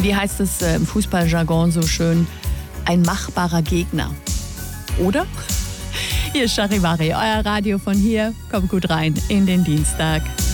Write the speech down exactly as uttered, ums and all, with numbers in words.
wie heißt es äh, im Fußballjargon so schön, ein machbarer Gegner. Oder? Hier ist Charivari, euer Radio von hier. Kommt gut rein in den Dienstag.